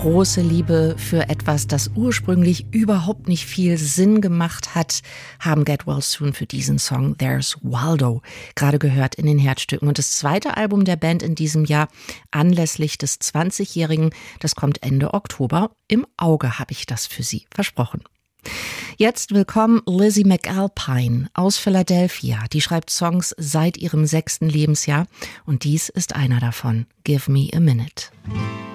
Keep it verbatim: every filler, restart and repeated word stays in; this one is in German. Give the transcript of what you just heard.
große Liebe für etwas, das ursprünglich überhaupt nicht viel Sinn gemacht hat, haben Get Well Soon für diesen Song There's Waldo gerade gehört in den Herzstücken. Und das zweite Album der Band in diesem Jahr, anlässlich des zwanzigjährigen, das kommt Ende Oktober. Im Auge habe ich das für Sie versprochen. Jetzt willkommen Lizzie McAlpine aus Philadelphia. Die schreibt Songs seit ihrem sechsten Lebensjahr und dies ist einer davon. Give Me a Minute.